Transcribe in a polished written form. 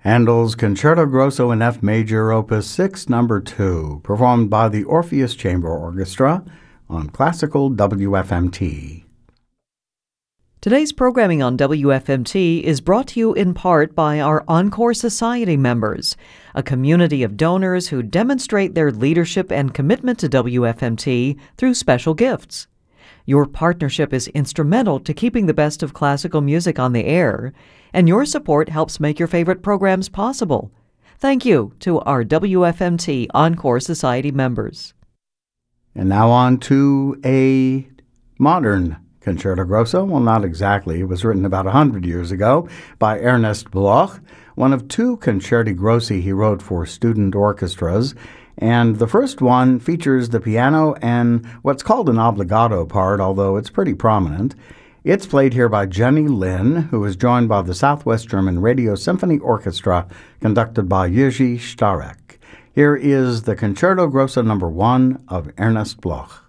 Handel's Concerto Grosso in F Major, Opus 6, No. 2, performed by the Orpheus Chamber Orchestra on Classical WFMT. Today's programming on WFMT is brought to you in part by our Encore Society members, a community of donors who demonstrate their leadership and commitment to WFMT through special gifts. Your partnership is instrumental to keeping the best of classical music on the air, and your support helps make your favorite programs possible. Thank you to our WFMT Encore Society members. And now on to a modern Concerto Grosso. Well, not exactly. It was written about 100 years ago by Ernest Bloch, one of two concerti grossi he wrote for student orchestras. And the first one features the piano and what's called an obligato part, although it's pretty prominent. It's played here by Jenny Lin, who is joined by the Southwest German Radio Symphony Orchestra, conducted by Jiří Starek. Here is the Concerto Grosso No. 1 of Ernest Bloch.